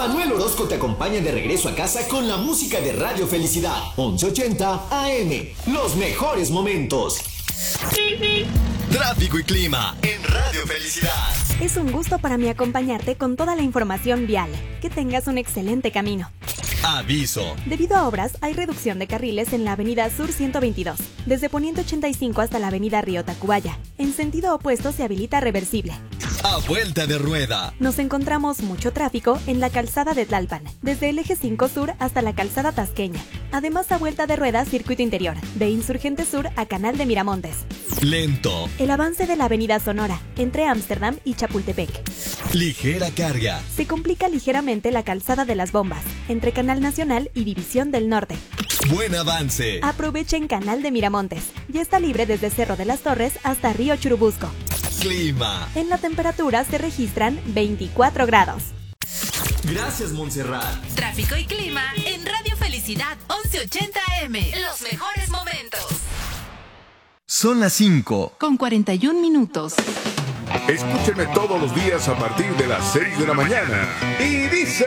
Manuel Orozco te acompaña de regreso a casa con la música de Radio Felicidad. 1180 AM. Los mejores momentos. Tráfico y clima en Radio Felicidad. Es un gusto para mí acompañarte con toda la información vial. Que tengas un excelente camino. Aviso. Debido a obras, hay reducción de carriles en la avenida Sur 122, desde Poniente 85 hasta la avenida Río Tacubaya. En sentido opuesto se habilita reversible. A vuelta de rueda. Nos encontramos mucho tráfico en la calzada de Tlalpan, desde el eje 5 Sur hasta la calzada Tasqueña. Además, a vuelta de rueda, circuito interior, de Insurgente Sur a Canal de Miramontes. Lento. El avance de la avenida Sonora, entre Ámsterdam y Chapultepec. Ligera carga. Se complica ligeramente la calzada de las Bombas, entre Canal Nacional y División del Norte. Buen avance. Aprovechen Canal de Miramontes. Ya está libre desde Cerro de las Torres hasta Río Churubusco. Clima. En la temperatura se registran 24 grados. Gracias, Montserrat. Tráfico y clima en Radio Felicidad 1180 AM. Los mejores momentos. Son las 5. Con 41 minutos. Escúchenme todos los días a partir de las 6 de la mañana. Y dice...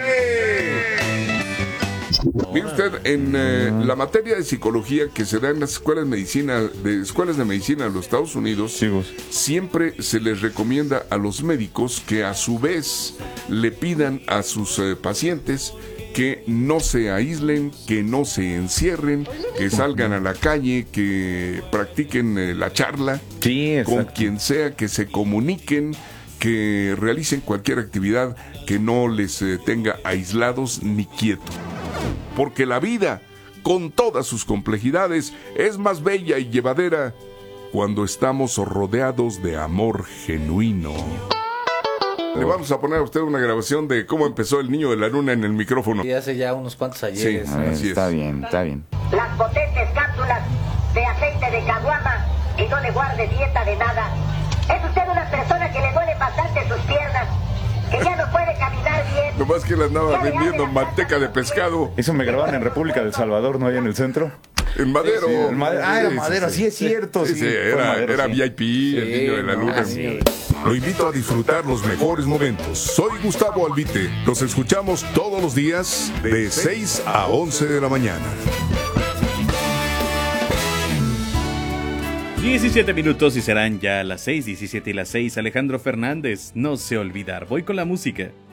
Mire usted, en la materia de psicología que se da en las escuelas de medicina de los Estados Unidos, siempre se les recomienda a los médicos que a su vez le pidan a sus pacientes que no se aíslen, que no se encierren, que salgan a la calle, que practiquen la charla con quien sea, que se comuniquen, que realicen cualquier actividad que no les tenga aislados ni quietos. Porque la vida, con todas sus complejidades, es más bella y llevadera cuando estamos rodeados de amor genuino. Le vamos a poner a usted una grabación de cómo empezó el niño de la luna en el micrófono. Y hace ya unos cuantos ayeres. Sí, así está es. bien, está bien. Las potentes cápsulas de aceite de caguama y no le guarde dieta de nada. Es usted una persona que le duele bastante sus piernas, que ya no puede caminar bien. Nomás que le andaba vendiendo manteca de pescado. Eso me grababan en República del Salvador, ¿no? Allá en el centro. En Madero. Era Madero, sí es cierto. Sí, era VIP, el niño de la luna. Lo invito a disfrutar los mejores momentos. Soy Gustavo Albite. Los escuchamos todos los días de 6 a 11 de la mañana. 17 minutos y serán ya las 6:17 y las 6. Alejandro Fernández, no sé olvidar. Voy con la música.